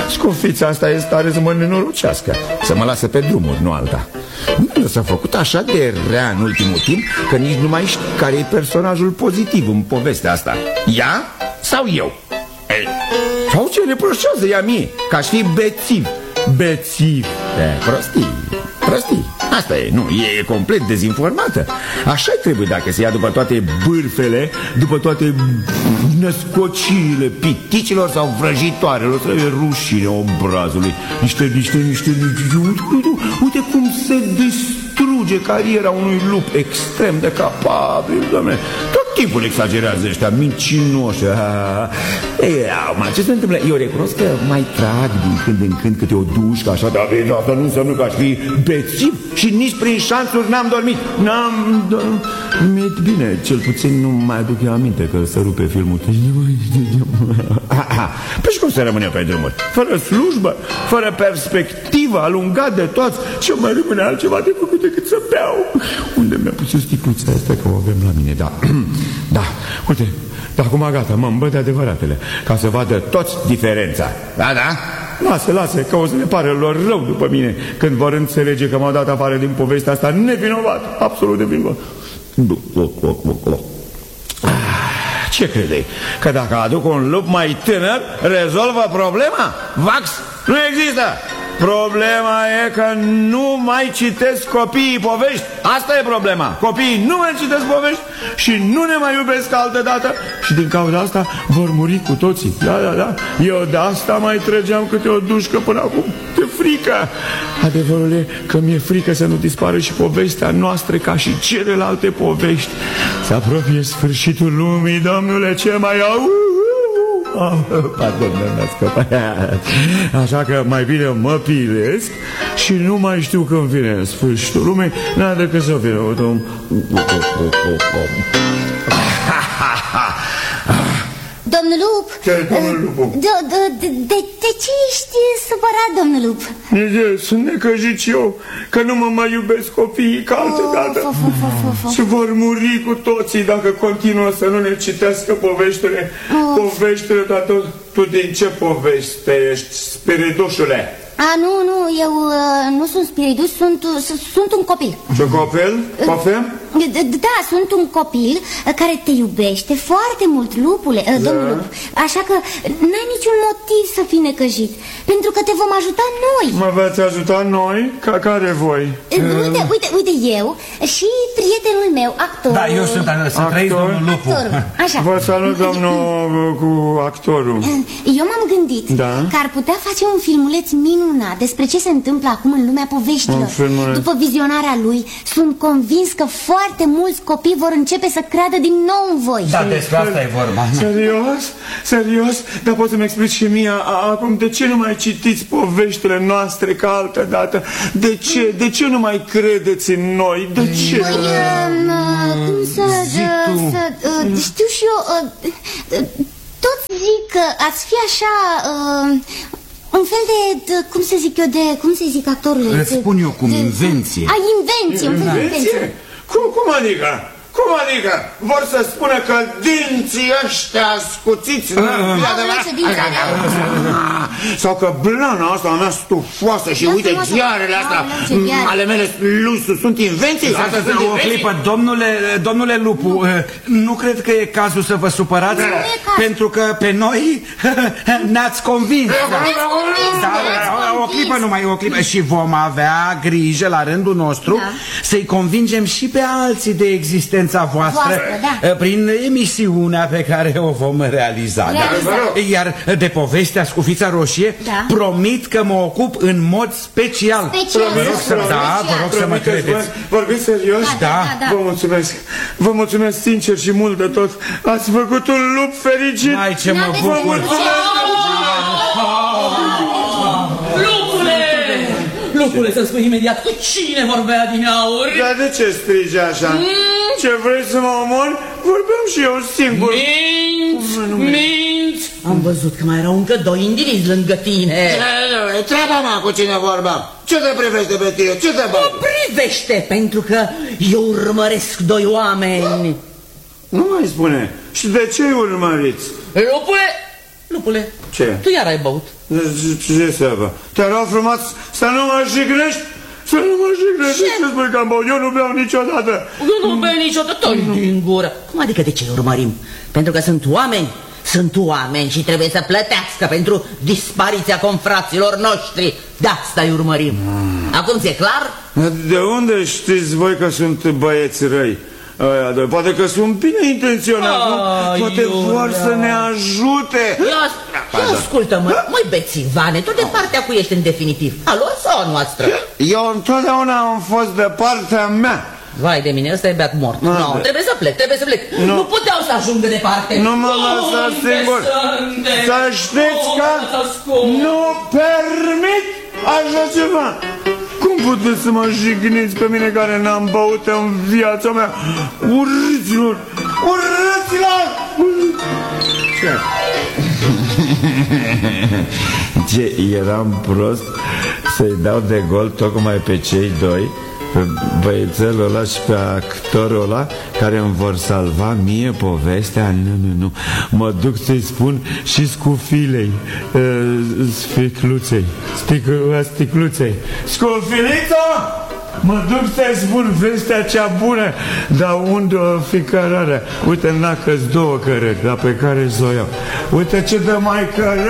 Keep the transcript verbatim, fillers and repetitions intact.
Scufița asta e stare să mă nenorocească, să mă lasă pe drumuri, nu alta. Nu s-a făcut așa de rea în ultimul timp că nici nu mai știu care e personajul pozitiv în povestea asta. Ea sau eu? Ei, sau ce reproșează ea mie? Că aș fi bețiv. Bețiv. E, prostii, prostii. Asta e, nu, e complet dezinformată. Așa-i trebuie dacă se ia după toate bârfele, după toate născociile piticilor sau vrăjitoarelor, trebuie rușine obrazului. Niște, niște, niște, uite, uite, uite cum se distruge cariera unui lup extrem de capabil, doamne. Tot timpul exagerează ăștia, mincinoși. Ei, mă, ce se întâmplă? Eu recunosc că mai trag din când în când câte o dușcă așa, dar asta nu înseamnă că aș fi bețiv și nici prin șansuri n-am dormit. N-am dormit bine, cel puțin nu mai aduc eu aminte că să rupe filmul. Păi și cum să rămâne pe drumuri? Fără slujbă, fără perspectivă, alungat de toți, ce mai rămâne altceva de făcut decât să beau? Unde mi-a pus eu sticluța asta, că o avem la mine, da. Da, uite, dar acum gata, mă îmbăt de adevăratele, ca să vadă toți diferența. Da, da? Lasă, lasă, că o să le pare lor rău după mine când vor înțelege că m-au dat afară din povestea asta nevinovat, absolut nevinovat. Ce credeai? Că dacă aduc un lup mai tânăr, rezolvă problema? Vax? Nu există! Problema e că nu mai citesc copiii povești. Asta e problema. Copiii nu mai citesc povești și nu ne mai iubesc altă dată. Și din cauza asta vor muri cu toții. Da, da, da. Eu de asta mai trăgeam câte o dușcă până acum. De frică. Adevărul e că mi-e frică să nu dispară și povestea noastră ca și celelalte povești. Se apropie sfârșitul lumii, Domnule, ce mai au? Oh, pardon, mi-a scăpat. Așa că mai bine mă pilesc și nu mai știu când vine în sfârșitul lumii, n-a decât să vină. Domnul Lup, de, de, de, de, de ce ești supărat, domnul Lup? Nici, sunt necăjit și eu, că nu mă mai iubesc copiii ca altă dată. Și vor muri cu toții dacă continuă să nu ne citească poveștile. Poveștile, dar tu, tu din ce poveste ești, spiridușule? A, nu, nu, eu uh, nu sunt spiriduș, sunt, uh, sunt un copil. Ce copil? Poftim? Da, sunt un copil care te iubește foarte mult, lupule, da. Domnul Lup. Așa că n-ai niciun motiv să fii necăjit, pentru că te vom ajuta noi. Mă veți ajuta noi? Ca care voi? Uite, uite, uite, eu și prietenul meu, actorul. Da, eu sunt, să trăiți, domnul Lupu. Așa. Vă salut, domnul, cu actorul. Eu m-am gândit da? că ar putea face un filmuleț minunat despre ce se întâmplă acum în lumea poveștilor. După vizionarea lui, sunt convins că foarte mulți copii vor începe să creadă din nou în voi. Da, despre asta e vorba. Serios? Serios? Dar poți să-mi explici și mie acum de ce nu mai citiți poveștile noastre ca altă dată? De ce? De ce nu mai credeți în noi? De ce? Păi, uh, cum să... Uh, să uh, știu și eu... Uh, toți zic că ați fi așa... Uh, un fel de, de, cum să zic eu, de, cum să zic actorului? Îți spun eu cum, de, invenție. A, invenție, un fel de invenție. Cum, cum adică? Cum adică? Vor să spună că dinții ăștia scuțiți în sau că blana asta mea stufoasă și uite ghearele astea ale mele sunt invenții? O clipă, domnule Lupu, nu cred că e cazul să vă supărați, pentru că pe noi ne-ați convins. O clipă numai, o clipă. Și vom avea grijă la rândul nostru să-i convingem și pe alții de existență voastră, voastră da. prin emisiunea pe care o vom realiza. Da? Iar de povestea Scufița Roșie, da. promit că mă ocup în mod special. Special. Vă rog să, da, vă rog să mă credeți. Vorbiți serios? Da, da, da, da. Vă mulțumesc. Vă mulțumesc sincer și mult de tot. Ați făcut un lup fericit. Mai ce mă bucur. Lupule, să spui imediat cu cine vorbea din aur? Dar de ce strigi așa? Mm? Ce vrei să mă omori? Vorbeam și eu singur. Minți, minți! Am văzut că mai erau încă doi indivizi lângă tine. Treaba mea cu cine vorbeam. Ce te privește pe tine? Ce te bagi? Mă privește, pentru că eu urmăresc doi oameni. Nu mai spune. Și de ce îi urmăriți? Lupule, Lupule, ce? Tu iar ai băut. Ce seama? Te rog frumos să nu mă jignești. Să nu mă jignești. Ce spui că am băut? Eu nu beau niciodată. Eu nu beau niciodată. Toi din gură. Cum adică de ce urmărim? Pentru că sunt oameni. Sunt oameni și trebuie să plătească pentru dispariția confraților noștri. De asta îi urmărim. Mm. Acum ți-e clar? De unde știți voi că sunt băieți răi? Aia, de, poate că sunt bine intenționați, nu? Poate vor să ne ajute. Ia, ia ascultă-mă, măi bețivane, tu de partea cui ești în definitiv? A lor sau a noastră? Eu întotdeauna am fost de partea mea. Vai de mine, ăsta e beat mort. Nu, no, trebuie să plec, trebuie să plec. Nu, nu puteau să ajungă departe. Nu mă lăsa singur. Să știți că nu permit așa ceva. Cum puteți să mă jigniți pe mine care n-am băut în viața mea? Urâților! Urâților! Ce? Ce, eram prost să-i dau de gol tocmai pe cei doi, pe băiețelul ăla și pe actorul ăla, care îmi vor salva mie povestea? Nu, nu, nu. Mă duc să-i spun și scufilei, uh, sficluței, sticluței. Scufilița! Mă duc să-i spun vestea cea bună, dar unde o fi cărarea? Uite, n-a că-s două cărări, dar pe care s-o iau. Uite ce dă mai cărări.